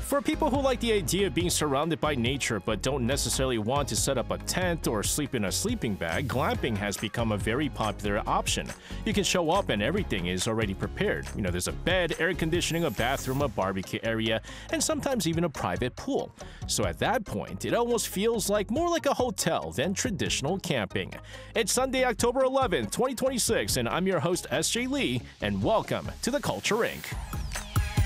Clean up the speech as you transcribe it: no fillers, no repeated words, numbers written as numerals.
For people who like the idea of being surrounded by nature but don't necessarily want to set up a tent or sleep in a sleeping bag, glamping has become a very popular option. You can show up and everything is already prepared. There's a bed, air conditioning, a bathroom, a barbecue area, and sometimes even a private pool. So at that point, it almost feels more like a hotel than traditional camping. It's Sunday, October 11th, 2026, and I'm your host, SJ Lee, and welcome to the Culture Inc.